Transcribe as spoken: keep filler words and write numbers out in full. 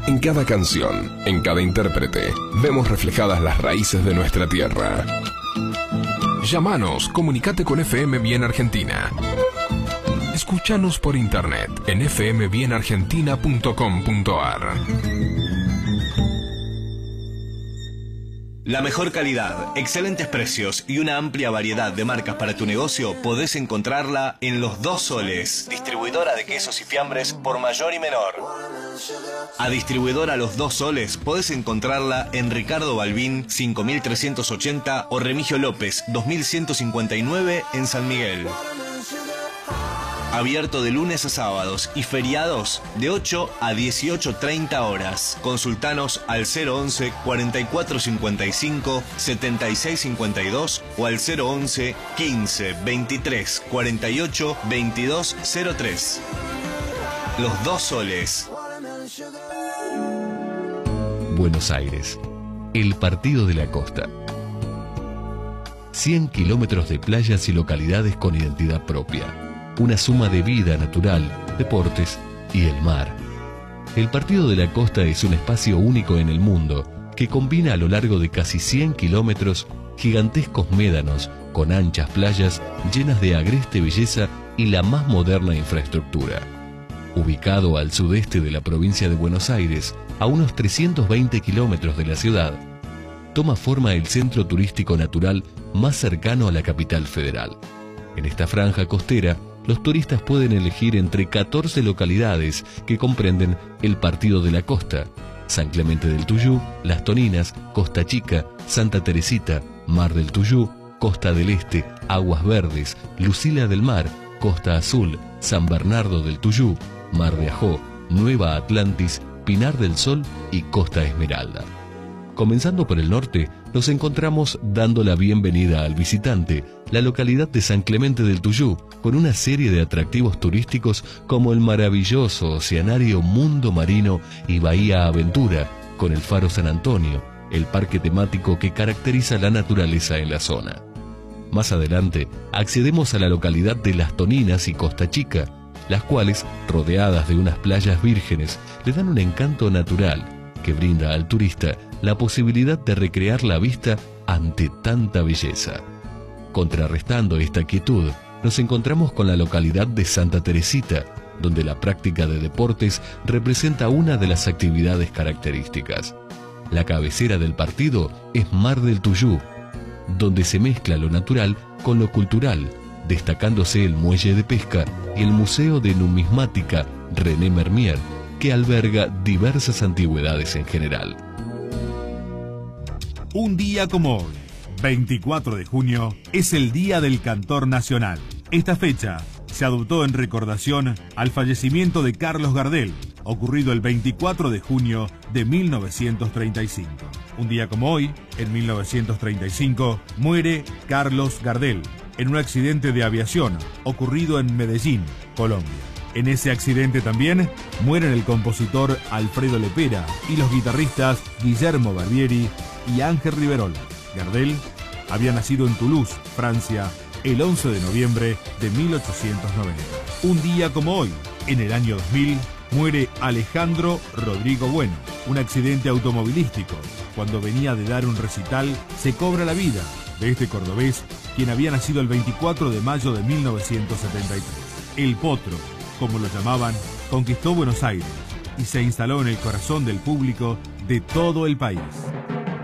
En cada canción, en cada intérprete, vemos reflejadas las raíces de nuestra tierra. Llámanos, comunicate con F M Bien Argentina. Escúchanos por internet en f m bien argentina punto com punto a r. La mejor calidad, excelentes precios y una amplia variedad de marcas para tu negocio podés encontrarla en Los Dos Soles, distribuidora de quesos y fiambres por mayor y menor. A distribuidora Los Dos Soles podés encontrarla en Ricardo Balbín cinco mil trescientos ochenta o Remigio López dos mil ciento cincuenta y nueve en San Miguel. Abierto de lunes a sábados y feriados de ocho a dieciocho treinta horas. Consultanos al cero once, cuarenta y cuatro cincuenta y cinco, setenta y seis cincuenta y dos o al cero once, quince, veintitrés, cuarenta y ocho, veintidós cero tres. Los Dos Soles. Buenos Aires, el partido de la costa. cien kilómetros de playas y localidades con identidad propia. Una suma de vida natural, deportes y el mar. El Partido de la Costa es un espacio único en el mundo que combina a lo largo de casi cien kilómetros gigantescos médanos con anchas playas llenas de agreste belleza y la más moderna infraestructura. Ubicado al sudeste de la provincia de Buenos Aires, a unos trescientos veinte kilómetros de la ciudad, toma forma el centro turístico natural más cercano a la capital federal. En esta franja costera, los turistas pueden elegir entre catorce localidades que comprenden el Partido de la Costa: San Clemente del Tuyú, Las Toninas, Costa Chica, Santa Teresita, Mar del Tuyú, Costa del Este, Aguas Verdes, Lucila del Mar, Costa Azul, San Bernardo del Tuyú, Mar de Ajó, Nueva Atlantis, Pinar del Sol y Costa Esmeralda. Comenzando por el norte, nos encontramos dando la bienvenida al visitante, la localidad de San Clemente del Tuyú, con una serie de atractivos turísticos como el maravilloso oceanario Mundo Marino y Bahía Aventura, con el Faro San Antonio, el parque temático que caracteriza la naturaleza en la zona. Más adelante, accedemos a la localidad de Las Toninas y Costa Chica, las cuales, rodeadas de unas playas vírgenes, le dan un encanto natural que brinda al turista la posibilidad de recrear la vista ante tanta belleza. Contrarrestando esta quietud, nos encontramos con la localidad de Santa Teresita, donde la práctica de deportes representa una de las actividades características. La cabecera del partido es Mar del Tuyú, donde se mezcla lo natural con lo cultural, destacándose el muelle de pesca y el Museo de Numismática René Mermier, que alberga diversas antigüedades en general. Un día como hoy, veinticuatro de junio, es el Día del Cantor Nacional. Esta fecha se adoptó en recordación al fallecimiento de Carlos Gardel, ocurrido el veinticuatro de junio de mil novecientos treinta y cinco. Un día como hoy, en mil novecientos treinta y cinco, muere Carlos Gardel en un accidente de aviación ocurrido en Medellín, Colombia. En ese accidente también mueren el compositor Alfredo Lepera y los guitarristas Guillermo Barbieri y Ángel Riverola. Gardel había nacido en Toulouse, Francia, el once de noviembre de mil ochocientos noventa. Un día como hoy, en el año dos mil, muere Alejandro Rodrigo Bueno. Un accidente automovilístico. Cuando venía de dar un recital, se cobra la vida de este cordobés, quien había nacido el veinticuatro de mayo de mil novecientos setenta y tres. El Potro, como lo llamaban, conquistó Buenos Aires y se instaló en el corazón del público de todo el país.